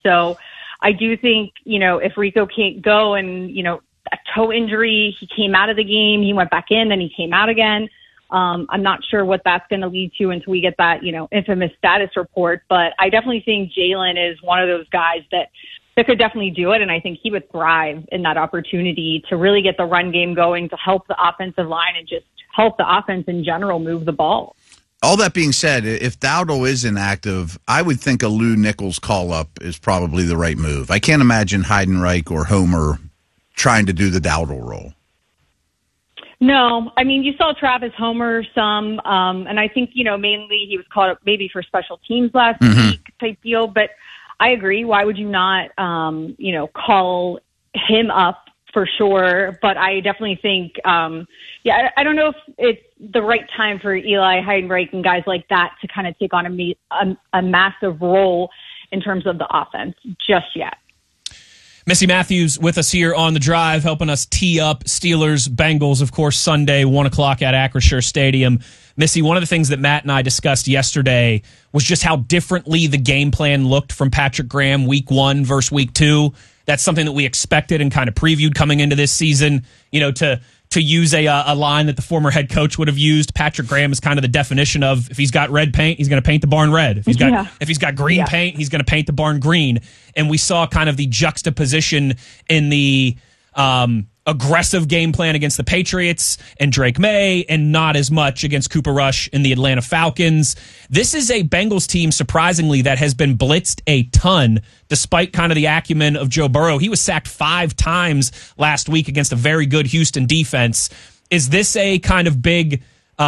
So I do think, if Rico can't go and, a toe injury, he came out of the game, he went back in, then he came out again. I'm not sure what that's going to lead to until we get that, infamous status report. But I definitely think Jalen is one of those guys that could definitely do it. And I think he would thrive in that opportunity to really get the run game going, to help the offensive line and just help the offense in general move the ball. All that being said, if Dowdle is inactive, I would think a Lou Nichols call-up is probably the right move. I can't imagine Heidenreich or Homer trying to do the Dowdle role. No, I mean, you saw Travis Homer some, and I think, mainly he was called up maybe for special teams last week type deal, but I agree. Why would you not, call him up for sure? But I definitely think, I don't know if it's the right time for Eli Heidenreich and guys like that to kind of take on a massive role in terms of the offense just yet. Missy Matthews with us here on The Drive, helping us tee up Steelers-Bengals, of course, Sunday, 1 o'clock at Acrisure Stadium. Missy, one of the things that Matt and I discussed yesterday was just how differently the game plan looked from Patrick Graham week 1 versus week 2. That's something that we expected and kind of previewed coming into this season, to use a line that the former head coach would have used. Patrick Graham is kind of the definition of, if he's got red paint, he's going to paint the barn red. If he's got green paint, he's going to paint the barn green. And we saw kind of the juxtaposition in the aggressive game plan against the Patriots and Drake May, and not as much against Cooper Rush and the Atlanta Falcons. This is a Bengals team, surprisingly, that has been blitzed a ton, despite kind of the acumen of Joe Burrow. He was sacked 5 times last week against a very good Houston defense. Is this a kind of big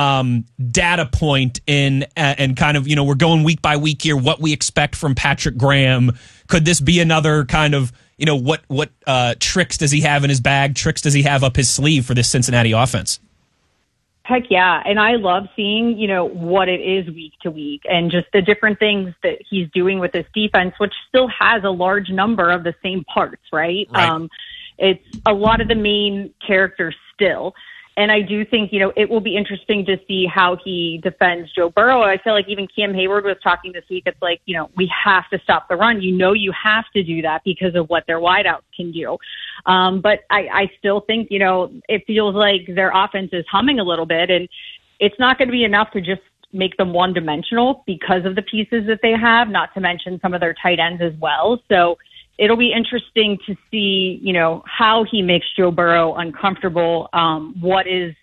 data point in and kind of, we're going week by week here, what we expect from Patrick Graham? Could this be another kind of, what tricks does he have in his bag? Tricks does he have up his sleeve for this Cincinnati offense? Heck yeah. And I love seeing, what it is week to week and just the different things that he's doing with this defense, which still has a large number of the same parts, right? It's a lot of the main characters still. And I do think, it will be interesting to see how he defends Joe Burrow. I feel like even Cam Hayward was talking this week. It's like, we have to stop the run. You have to do that because of what their wideouts can do. But I still think, it feels like their offense is humming a little bit. And it's not going to be enough to just make them one-dimensional because of the pieces that they have, not to mention some of their tight ends as well. So it'll be interesting to see, how he makes Joe Burrow uncomfortable. What is,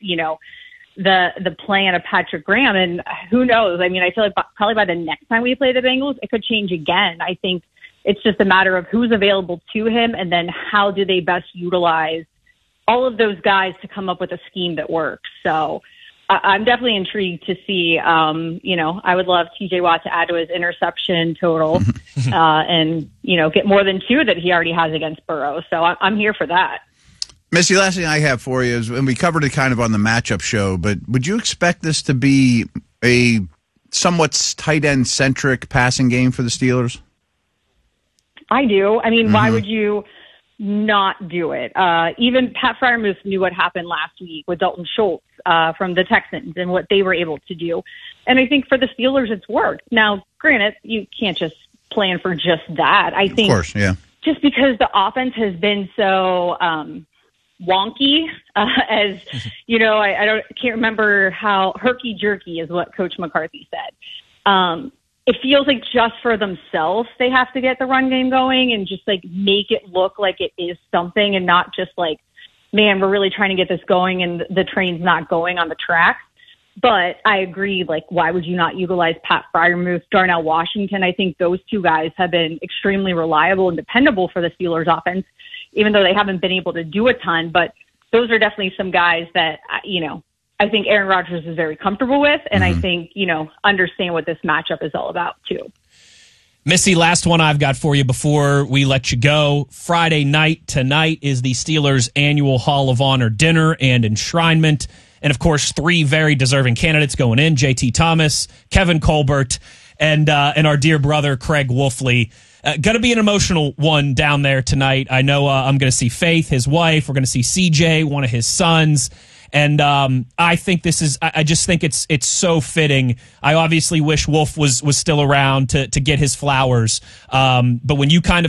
the plan of Patrick Graham, and who knows? I mean, I feel like probably by the next time we play the Bengals, it could change again. I think it's just a matter of who's available to him, and then how do they best utilize all of those guys to come up with a scheme that works. So I'm definitely intrigued to see, I would love TJ Watt to add to his interception total and, get more than 2 that he already has against Burrow. So I'm here for that. Missy, last thing I have for you is, and we covered it kind of on the matchup show, but would you expect this to be a somewhat tight end centric passing game for the Steelers? I do. I mean, why would you not do it? Even Pat Freiermuth knew what happened last week with Dalton Schultz from the Texans and what they were able to do. And I think for the Steelers, it's worked. Now, granted, you can't just plan for just that. I think, of course, yeah. Just because the offense has been so wonky, I can't remember how herky-jerky is what Coach McCarthy said. It feels like just for themselves, they have to get the run game going and just like make it look like it is something and not just like, man, we're really trying to get this going and the train's not going on the track. But I agree, like, why would you not utilize Pat Freiermuth, Darnell Washington? I think those 2 guys have been extremely reliable and dependable for the Steelers offense, even though they haven't been able to do a ton. But those are definitely some guys that, I think Aaron Rodgers is very comfortable with, and I think, understand what this matchup is all about, too. Missy, last one I've got for you before we let you go. Friday night tonight is the Steelers' annual Hall of Honor dinner and enshrinement. And, of course, 3 very deserving candidates going in, J.T. Thomas, Kevin Colbert, and our dear brother, Craig Wolfley. Going to be an emotional one down there tonight. I know I'm going to see Faith, his wife. We're going to see CJ, one of his sons. And I think this is, I just think it's so fitting. I obviously wish Wolf was still around to get his flowers. But when you kind of